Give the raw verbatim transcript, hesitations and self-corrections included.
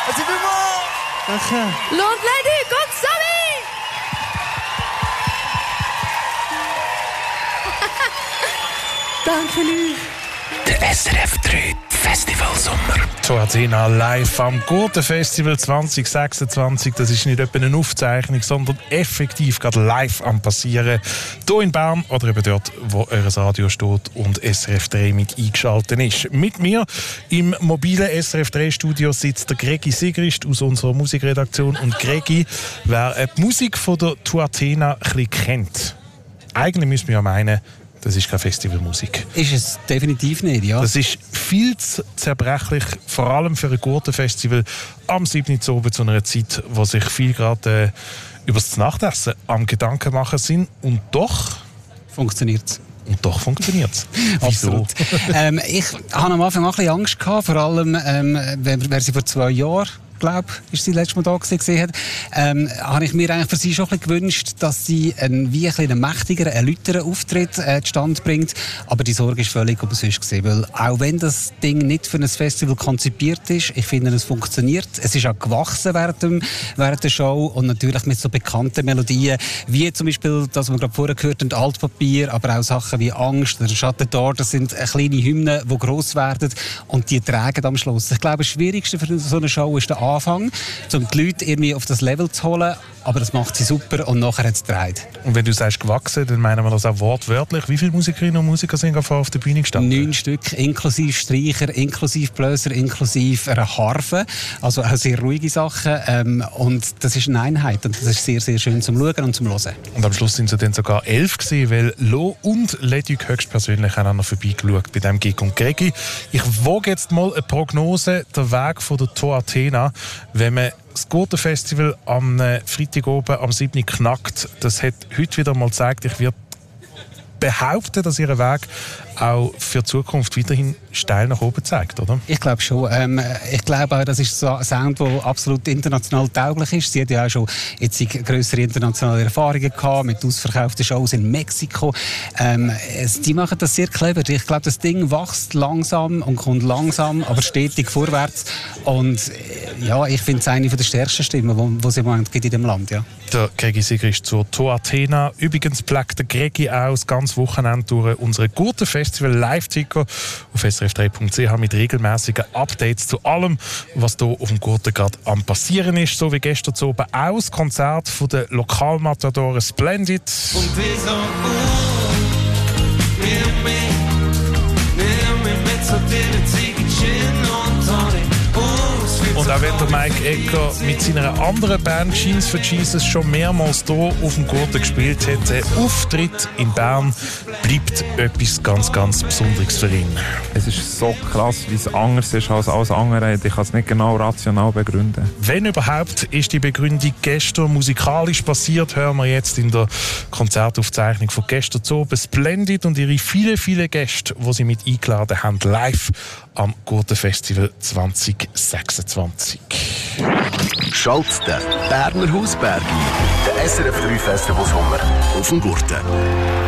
Merci vielmals! Danke. Lord Lady, Gott Sami! Danke euch. Der S R F drei Festival Sommer. Tuatena live am Gurtenfestival zwanzig sechsundzwanzig. Das ist nicht etwa eine Aufzeichnung, sondern effektiv gerade live am Passieren. Hier in Bern oder eben dort, wo euer Radio steht und S R F drei mit eingeschaltet ist. Mit mir im mobilen S R F drei Studio sitzt der Gregi Sigrist aus unserer Musikredaktion. Und Gregi, wer die Musik von der Tuatena ein bisschen kennt, eigentlich müssen wir ja meinen, das ist keine Festivalmusik. Ist es definitiv nicht, ja. Das ist viel zu zerbrechlich, vor allem für ein Gurtenfestival am siebten Uhr zu einer Zeit, wo sich viel gerade äh, über das Nachtessen am Gedanken machen sind. Und doch funktioniert es. Und doch funktioniert es. Absolut. ähm, ich hatte am Anfang auch ein bisschen Angst gehabt, vor allem, ähm, wer, wer sie vor zwei Jahren, glaube ist sie letztes Mal da gesehen hat, ähm, habe ich mir eigentlich für sie schon ein bisschen gewünscht, dass sie einen, wie ein bisschen einen mächtigeren, einen lauteren Auftritt äh, zustande bringt. Aber die Sorge ist völlig umsonst gewesen, weil auch wenn das Ding nicht für ein Festival konzipiert ist, ich finde, es funktioniert. Es ist auch gewachsen während, dem, während der Show und natürlich mit so bekannten Melodien, wie zum Beispiel, das wir gerade vorher gehört haben, Altpapier, aber auch Sachen wie Angst oder Schatten da, das sind kleine Hymnen, die gross werden und die tragen am Schluss. Ich glaube, das Schwierigste für so eine Show ist der Anfang, um die Leute irgendwie auf das Level zu holen, aber das macht sie super und nachher hat es gedreht. Und wenn du sagst gewachsen, dann meinen wir das auch wortwörtlich. Wie viele Musikerinnen und Musiker sind vorher auf der Bühne gestanden? Neun Stück, inklusive Streicher, inklusive Bläser, inklusive einer Harfe, also auch sehr ruhige Sachen ähm, und das ist eine Einheit und das ist sehr, sehr schön zum Schauen und zum Hören. Und am Schluss sind es dann sogar elf gewesen, weil Lo und Leduc höchstpersönlich einander vorbeigeschaut bei diesem Gig. Und Gregi, ich wage jetzt mal eine Prognose, der Weg von der Tuatena, wenn man das Gurtenfestival am Freitag oben am siebten knackt, das hat heute wieder mal gezeigt, ich werde behaupten, dass ihr Weg auch für die Zukunft weiterhin steil nach oben zeigt, oder? Ich glaube schon. Ähm, ich glaube auch, das ist so ein Sound, der absolut international tauglich ist. Sie hat ja auch schon jetzt grössere internationale Erfahrungen gehabt mit ausverkauften Shows in Mexiko. Ähm, es, die machen das sehr clever. Ich glaube, das Ding wächst langsam und kommt langsam, aber stetig vorwärts. Und äh, ja, ich finde es eine der stärksten Stimmen, die es im Moment gibt in dem Land. Ja. Der Gregi Sigrist zur Tuatena. Übrigens pflegt der Gregi auch das ganze Wochenende durch unsere Gurtenfestival Live-Ticker auf S R F drei Punkt C H mit regelmäßigen Updates zu allem, was hier auf dem Gurten gerade am passieren ist. So wie gestern zu oben auch das Konzert von den Lokalmatadoren Splendid. Und wieso, uh, nimm mich, nimm mich mit zu dir, Ziege, Gin und Tonic. Und auch wenn der Mike Ecker mit seiner anderen Band Jeans for Jesus schon mehrmals hier auf dem Gurten gespielt hat, der Auftritt in Bern bleibt etwas ganz, ganz Besonderes für ihn. Es ist so krass, wie es anders ist als alles andere. Ich kann es nicht genau rational begründen. Wenn überhaupt, ist die Begründung gestern musikalisch passiert, hören wir jetzt in der Konzertaufzeichnung von gestern zu oben Splendid und ihre vielen, vielen Gäste, die sie mit eingeladen haben, live am Gurtenfestival zwanzig sechsundzwanzig. Schaltet den Berner Hausberg ein, den S R F drei Festival Sommer auf dem Gurten.